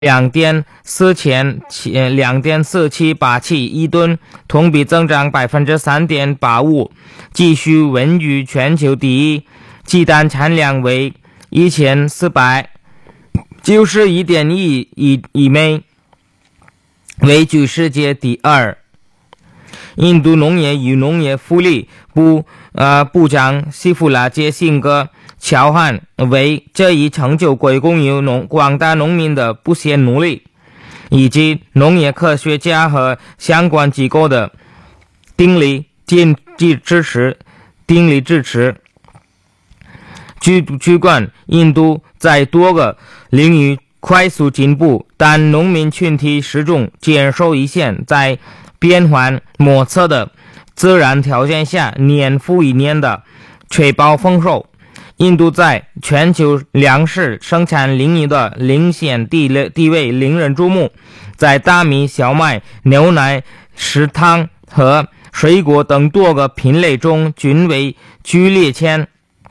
2.4787亿吨，同比增长 3.85%， 继续稳居全球第一。鸡蛋产量为 1491.1亿枚，位居世界第二。印度农业与农业福利部部长西弗拉杰辛格乔汉为这一成就归功于广大农民的不懈努力，以及农业科学家和相关机构的鼎力支持。尽管印度在多个领域快速进步，但农民群体始终坚守一线，在变幻莫测的自然条件下年复一年的确保丰收。印度在全球粮食生产领域的领先地位令人注目，在大米、小麦、牛奶、食糖和水果等多个品类中均位居列前。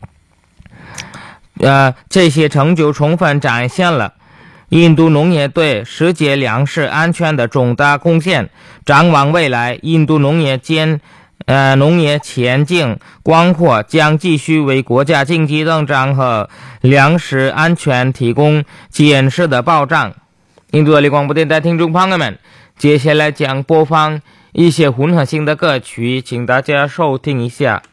这些成就充分展现了印度农业对世界粮食安全的重大贡献。展望未来，印度农业前景广阔，将继续为国家经济增长和粮食安全提供坚实的保障。印度广播电台听众朋友们，接下来将播放一些混合性的歌曲，请大家收听一下。